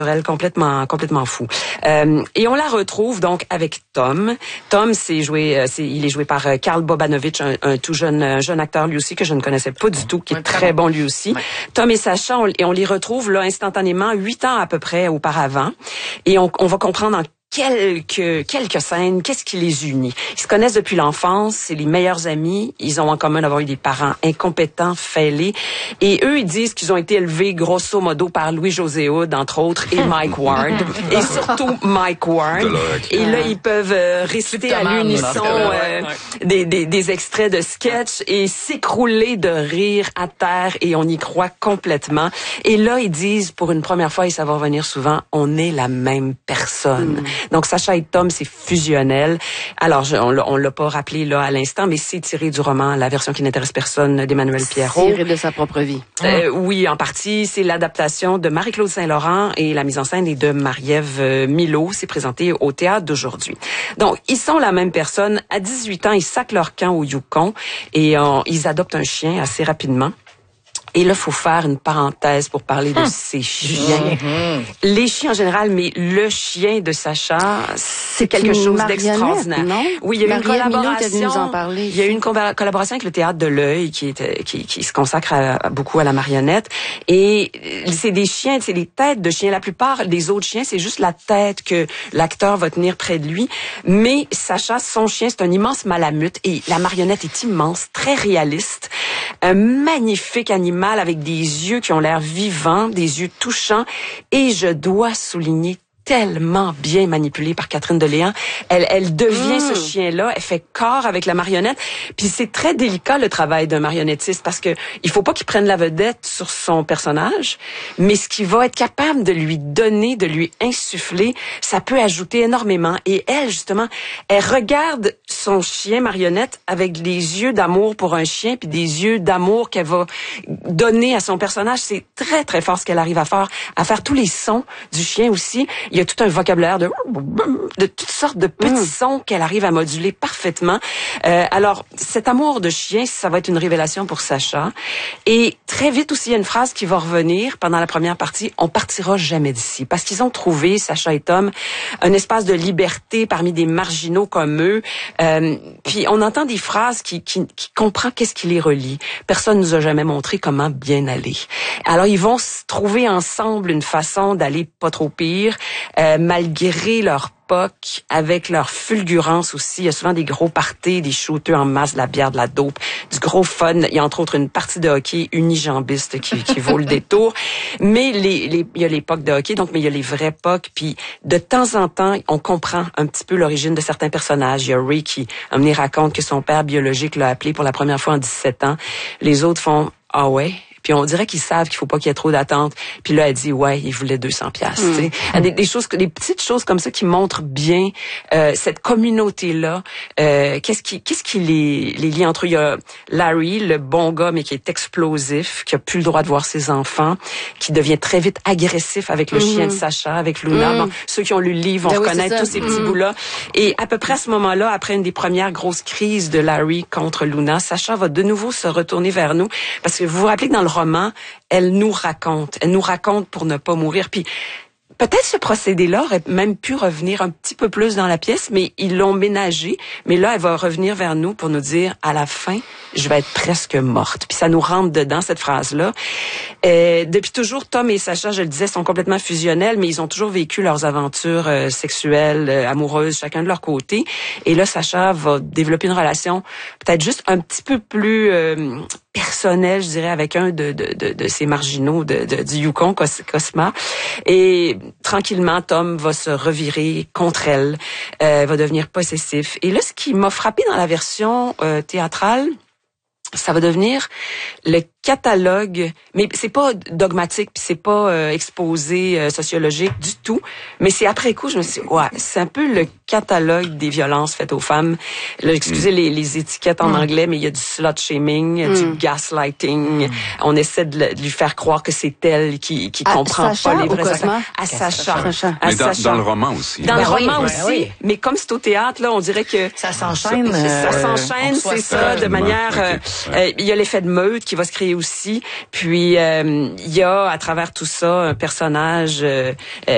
complètement fou. Et on la retrouve donc avec Tom. Tom, il est joué par Karl Bobanovich, un tout jeune acteur lui aussi que je ne connaissais pas du tout, qui est très bon lui aussi. Ouais. Tom et Sacha, on les retrouve là instantanément 8 ans à peu près auparavant, et on va comprendre en quelques scènes, qu'est-ce qui les unit. Ils se connaissent depuis l'enfance, c'est les meilleurs amis, ils ont en commun d'avoir eu des parents incompétents, fêlés, et eux, ils disent qu'ils ont été élevés grosso modo par Louis-José Hood, entre autres, et Mike Ward, et surtout Mike Ward. Et là, ils peuvent réciter à l'unisson des extraits de sketch et s'écrouler de rire à terre, et on y croit complètement. Et là, ils disent, pour une première fois, et ça va revenir souvent, on est la même personne. Donc, Sacha et Tom, c'est fusionnel. Alors, on l'a pas rappelé là à l'instant, mais c'est tiré du roman La version qui n'intéresse personne d'Emmanuel Pierrot. Tiré de sa propre vie. Oui, en partie. C'est l'adaptation de Marie-Claude Saint-Laurent et la mise en scène est de Marie-Ève Milot. C'est présenté au théâtre d'aujourd'hui. Donc, ils sont la même personne. À 18 ans, ils sacent leur camp au Yukon et ils adoptent un chien assez rapidement. Et là, faut faire une parenthèse pour parler de ces chiens. Les chiens en général, mais le chien de Sacha, c'est quelque chose d'extraordinaire. Non? Oui, il y a eu une collaboration. Il y a eu une collaboration avec le Théâtre de l'Œil qui se consacre beaucoup à la marionnette. Et c'est des chiens, c'est des têtes de chiens. La plupart des autres chiens, c'est juste la tête que l'acteur va tenir près de lui. Mais Sacha, son chien, c'est un immense malamute et la marionnette est immense, très réaliste. Un magnifique animal avec des yeux qui ont l'air vivants, des yeux touchants, et je dois souligner tellement bien manipulée par Catherine Deléan. Elle devient ce chien-là, elle fait corps avec la marionnette. Puis c'est très délicat le travail d'un marionnettiste parce que il faut pas qu'il prenne la vedette sur son personnage, mais ce qu'il va être capable de lui donner, de lui insuffler, ça peut ajouter énormément. Et elle, justement, elle regarde son chien marionnette avec des yeux d'amour pour un chien, puis des yeux d'amour qu'elle va donner à son personnage. C'est très, très fort ce qu'elle arrive à faire tous les sons du chien aussi. Il y a tout un vocabulaire de toutes sortes de petits sons qu'elle arrive à moduler parfaitement. Alors, cet amour de chien, ça va être une révélation pour Sacha. Et très vite aussi, il y a une phrase qui va revenir pendant la première partie. On partira jamais d'ici. Parce qu'ils ont trouvé, Sacha et Tom, un espace de liberté parmi des marginaux comme eux. Puis on entend des phrases qui comprend qu'est-ce qui les relie. Personne nous a jamais montré comment bien aller. Alors, ils vont trouver ensemble une façon d'aller pas trop pire. Malgré leur POC, avec leur fulgurance aussi. Il y a souvent des gros parties, des shooters en masse, de la bière, de la dope, du gros fun. Il y a entre autres une partie de hockey unijambiste qui vaut le détour. Mais il y a les POC de hockey, mais il y a les vrais POC. Puis de temps en temps, on comprend un petit peu l'origine de certains personnages. Il y a Ray qui raconte que son père biologique l'a appelé pour la première fois en 17 ans. Les autres font « Ah ouais ». Puis on dirait qu'ils savent qu'il faut pas qu'il y ait trop d'attente. Puis là, elle dit ouais, il voulait 200 piastres. Des choses, des petites choses comme ça qui montrent bien cette communauté-là. Qu'est-ce qui les lie entre eux. Il y a Larry, le bon gars mais qui est explosif, qui a plus le droit de voir ses enfants, qui devient très vite agressif avec le chien de Sacha, avec Luna. Bon, ceux qui ont lu le livre vont reconnaître tous ces petits bouts-là. Et à peu près à ce moment-là, après une des premières grosses crises de Larry contre Luna, Sacha va de nouveau se retourner vers nous parce que vous vous rappelez que dans le roman, elle nous raconte pour ne pas mourir. Puis peut-être ce procédé-là aurait même pu revenir un petit peu plus dans la pièce, mais ils l'ont ménagé. Mais là, elle va revenir vers nous pour nous dire, à la fin, je vais être presque morte. Puis ça nous rentre dedans, cette phrase-là. Depuis toujours, Tom et Sacha, je le disais, sont complètement fusionnels, mais ils ont toujours vécu leurs aventures sexuelles, amoureuses, chacun de leur côté. Et là, Sacha va développer une relation peut-être juste un petit peu plus personnelle, je dirais, avec un de ces marginaux du Yukon, Cosma. Et tranquillement, Tom va se revirer contre elle, va devenir possessif. Et là, ce qui m'a frappé dans la version théâtrale, ça va devenir le catalogue, mais c'est pas dogmatique, puis c'est pas exposé sociologique du tout, mais c'est après coup, je me suis dit, ouais, c'est un peu le catalogue des violences faites aux femmes. Là, excusez les étiquettes en anglais, mais il y a du slut shaming, du gaslighting. On essaie de lui faire croire que c'est elle qui comprend Sacha pas les vrais Cosma? À Sacha. Mais dans le roman aussi. Dans le roman aussi, mais comme c'est au théâtre, là, on dirait que ça s'enchaîne. Ça s'enchaîne, c'est ça, de manière. Il y a l'effet de meute qui va se créer aussi. Puis il y a à travers tout ça un personnage